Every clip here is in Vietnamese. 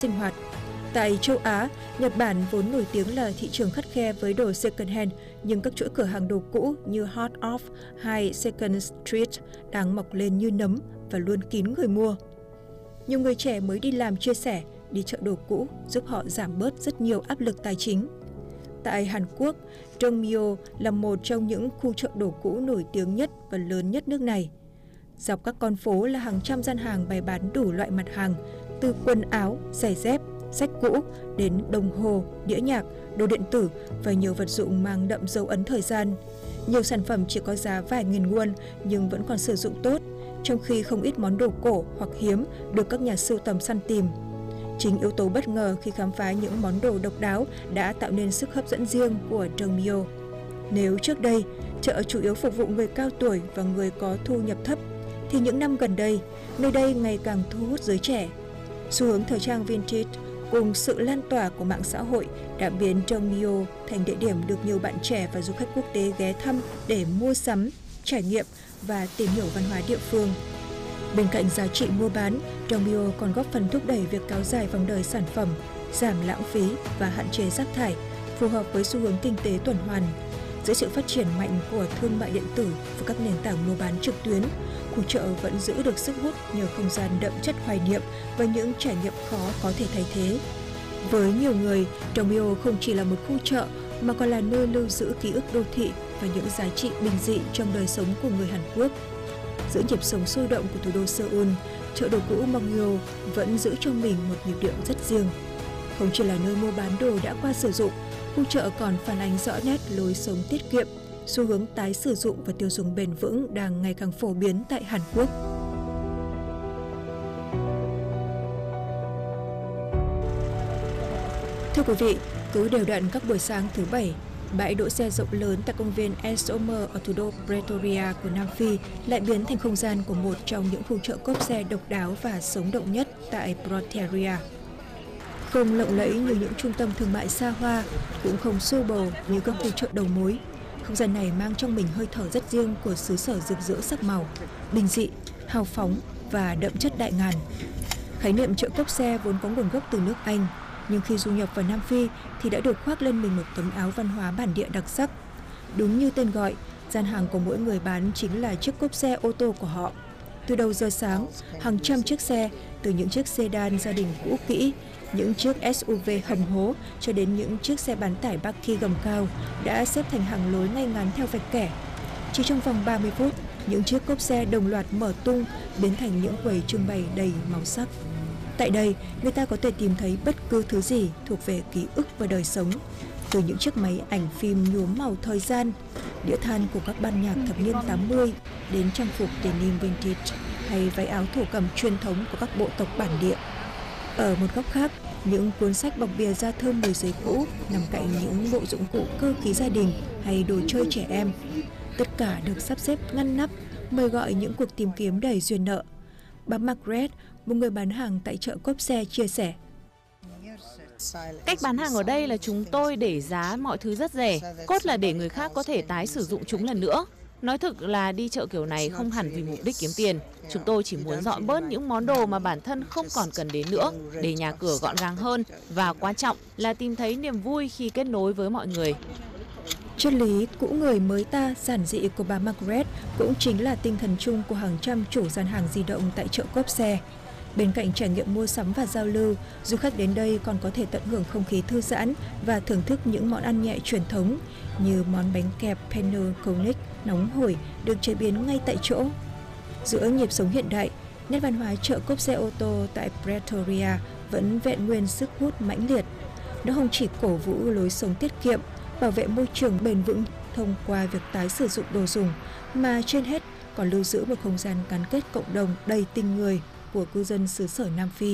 sinh hoạt. Tại châu Á, Nhật Bản vốn nổi tiếng là thị trường khắt khe với đồ second hand, nhưng các chuỗi cửa hàng đồ cũ như Heart of hay Second Street đang mọc lên như nấm và luôn kín người mua. Nhiều người trẻ mới đi làm chia sẻ, đi chợ đồ cũ giúp họ giảm bớt rất nhiều áp lực tài chính. Tại Hàn Quốc, Dongmyo là một trong những khu chợ đồ cũ nổi tiếng nhất và lớn nhất nước này. Dọc các con phố là hàng trăm gian hàng bày bán đủ loại mặt hàng, từ quần áo, giày dép, sách cũ đến đồng hồ, đĩa nhạc, đồ điện tử và nhiều vật dụng mang đậm dấu ấn thời gian. Nhiều sản phẩm chỉ có giá vài nghìn won nhưng vẫn còn sử dụng tốt, trong khi không ít món đồ cổ hoặc hiếm được các nhà sưu tầm săn tìm. Chính yếu tố bất ngờ khi khám phá những món đồ độc đáo đã tạo nên sức hấp dẫn riêng của Dongmyo. Nếu trước đây, chợ chủ yếu phục vụ người cao tuổi và người có thu nhập thấp, thì những năm gần đây, nơi đây ngày càng thu hút giới trẻ. Xu hướng thời trang vintage cùng sự lan tỏa của mạng xã hội đã biến Dongmyo thành địa điểm được nhiều bạn trẻ và du khách quốc tế ghé thăm để mua sắm, trải nghiệm và tìm hiểu văn hóa địa phương. Bên cạnh giá trị mua bán, Dongmyo còn góp phần thúc đẩy việc kéo dài vòng đời sản phẩm, giảm lãng phí và hạn chế rác thải, phù hợp với xu hướng kinh tế tuần hoàn. Dưới sự phát triển mạnh của thương mại điện tử và các nền tảng mua bán trực tuyến, khu chợ vẫn giữ được sức hút nhờ không gian đậm chất hoài niệm và những trải nghiệm khó có thể thay thế. Với nhiều người, Dongmyo không chỉ là một khu chợ mà còn là nơi lưu giữ ký ức đô thị và những giá trị bình dị trong đời sống của người Hàn Quốc. Giữa nhịp sống sôi động của thủ đô Seoul, chợ đồ cũ Mongyo vẫn giữ cho mình một nhịp điệu rất riêng. Không chỉ là nơi mua bán đồ đã qua sử dụng, khu chợ còn phản ánh rõ nét lối sống tiết kiệm, xu hướng tái sử dụng và tiêu dùng bền vững đang ngày càng phổ biến tại Hàn Quốc. Thưa quý vị, cứ đều đặn các buổi sáng thứ Bảy, bãi đỗ xe rộng lớn tại công viên Essomer ở thủ đô Pretoria của Nam Phi lại biến thành không gian của một trong những khu chợ cốp xe độc đáo và sống động nhất tại Pretoria. Không lộng lẫy như những trung tâm thương mại xa hoa, cũng không xô bồ như các khu chợ đầu mối. Không gian này mang trong mình hơi thở rất riêng của xứ sở rực rỡ sắc màu, bình dị, hào phóng và đậm chất đại ngàn. Khái niệm chợ cốp xe vốn có nguồn gốc từ nước Anh, nhưng khi du nhập vào Nam Phi thì đã được khoác lên mình một tấm áo văn hóa bản địa đặc sắc. Đúng như tên gọi, gian hàng của mỗi người bán chính là chiếc cốp xe ô tô của họ. Từ đầu giờ sáng, hàng trăm chiếc xe, từ những chiếc sedan gia đình cũ kỹ, những chiếc SUV hầm hố cho đến những chiếc xe bán tải Bakkie gầm cao đã xếp thành hàng lối ngay ngắn theo vạch kẻ. Chỉ trong vòng 30 phút, những chiếc cốp xe đồng loạt mở tung biến thành những quầy trưng bày đầy màu sắc. Tại đây, người ta có thể tìm thấy bất cứ thứ gì thuộc về ký ức và đời sống, từ những chiếc máy ảnh phim nhuốm màu thời gian, đĩa than của các ban nhạc thập niên 80 đến trang phục denim vintage hay váy áo thổ cẩm truyền thống của các bộ tộc bản địa. Ở một góc khác, những cuốn sách bọc bìa da thơm mùi giấy cũ nằm cạnh những bộ dụng cụ cơ khí gia đình hay đồ chơi trẻ em. Tất cả được sắp xếp ngăn nắp, mời gọi những cuộc tìm kiếm đầy duyên nợ. Bà Margaret, một người bán hàng tại chợ cốp xe, chia sẻ. Cách bán hàng ở đây là chúng tôi để giá mọi thứ rất rẻ, cốt là để người khác có thể tái sử dụng chúng lần nữa. Nói thực là đi chợ kiểu này không hẳn vì mục đích kiếm tiền. Chúng tôi chỉ muốn dọn bớt những món đồ mà bản thân không còn cần đến nữa, để nhà cửa gọn gàng hơn. Và quan trọng là tìm thấy niềm vui khi kết nối với mọi người. Triết lý cũ người mới ta giản dị của bà Margaret cũng chính là tinh thần chung của hàng trăm chủ gian hàng di động tại chợ cốp xe. Bên cạnh trải nghiệm mua sắm và giao lưu, du khách đến đây còn có thể tận hưởng không khí thư giãn và thưởng thức những món ăn nhẹ truyền thống như món bánh kẹp Pennerkönig nóng hổi được chế biến ngay tại chỗ. Giữa nhịp sống hiện đại, nét văn hóa chợ cốp xe ô tô tại Pretoria vẫn vẹn nguyên sức hút mãnh liệt. Nó không chỉ cổ vũ lối sống tiết kiệm, bảo vệ môi trường bền vững thông qua việc tái sử dụng đồ dùng, mà trên hết còn lưu giữ một không gian gắn kết cộng đồng đầy tình người của cư dân xứ sở Nam Phi.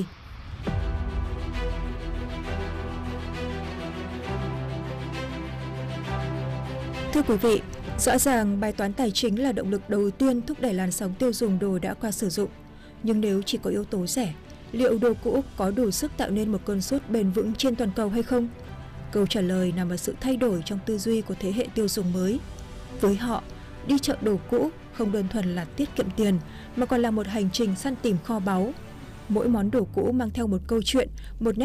Thưa quý vị, rõ ràng bài toán tài chính là động lực đầu tiên thúc đẩy làn sóng tiêu dùng đồ đã qua sử dụng. Nhưng nếu chỉ có yếu tố rẻ, liệu đồ cũ có đủ sức tạo nên một cơn sốt bền vững trên toàn cầu hay không? Câu trả lời nằm ở sự thay đổi trong tư duy của thế hệ tiêu dùng mới. Với họ, đi chợ đồ cũ không đơn thuần là tiết kiệm tiền, mà còn là một hành trình săn tìm kho báu. Mỗi món đồ cũ mang theo một câu chuyện, một nét